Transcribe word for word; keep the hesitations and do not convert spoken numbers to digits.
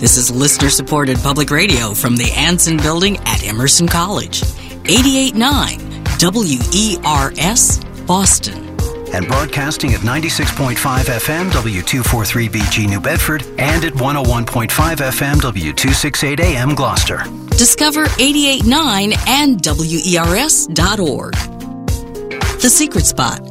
This is listener-supported public radio from the Anson Building at Emerson College. eighty-eight point nine W E R S, Boston. And broadcasting at ninety-six point five F M, W two forty-three B G New Bedford, and at one oh one point five F M, W two sixty-eight A M Gloucester. Discover eighty-eight point nine and W E R S dot org. The Secret Spot,